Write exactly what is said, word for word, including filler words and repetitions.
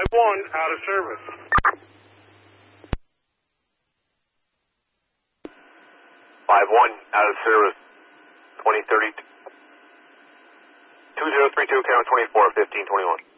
five one out of service. five one out of service. twenty thirty. two zero three two, count twenty-four, fifteen twenty-one.